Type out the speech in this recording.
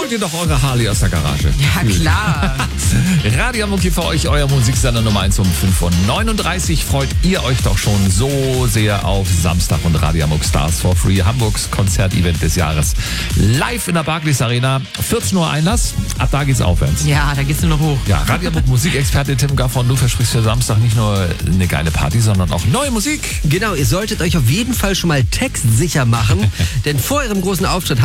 holt ihr doch eure Harley aus der Garage. Ja, klar. Radio Hamburg hier für euch, euer Musiksender Nummer 1 um 5:39 Uhr. Freut ihr euch doch schon so sehr auf Samstag und Radio Hamburg Stars for Free, Hamburgs Konzertevent des Jahres. Live in der Barclays Arena, 14 Uhr Einlass, ab da geht's aufwärts. Ja, da geht's nur noch hoch. Ja, Radio Hamburg Musikexperte Tim Gaffron, du versprichst für Samstag nicht nur eine geile Party, sondern auch neue Musik. Genau, ihr solltet euch auf jeden Fall schon mal textsicher machen, denn vor eurem großen Auftritt